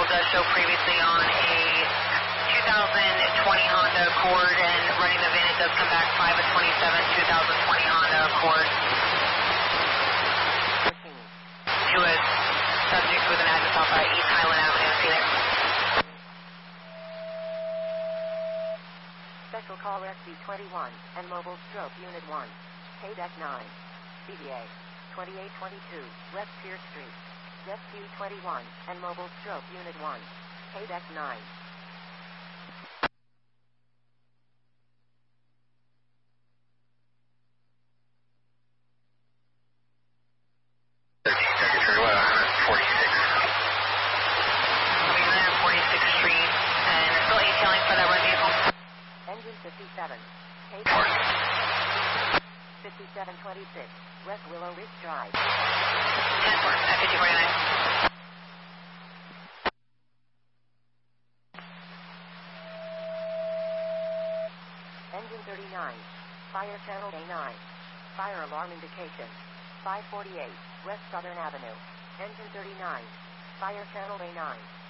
does show previously on a 2020 Honda Accord, and running the VIN, it does come back 5 of 27, 2020 Honda Accord. To a subject with an address off East Highland Avenue, Phoenix. Special call SC21 and Mobile Stroke Unit 1, KDEC 9, CDA 2822, West Pierce Street, SQ21 and Mobile Stroke Unit 1, KDEC 9. Street, and still detailing for that red vehicle. Engine 57, 5726, West Willow Ridge Drive. 10-4, at 5049. Engine 39, Fire Channel A9, Fire Alarm Indication, 548, West Southern Avenue. Engine 39, Fire Channel A9.